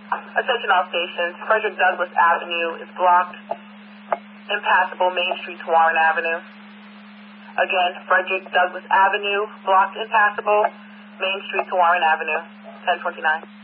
Attention all stations. Frederick Douglass Avenue is blocked. Impassable Main Street to Warren Avenue. Again, Frederick Douglass Avenue, blocked impassable, Main Street to Warren Avenue, 1029.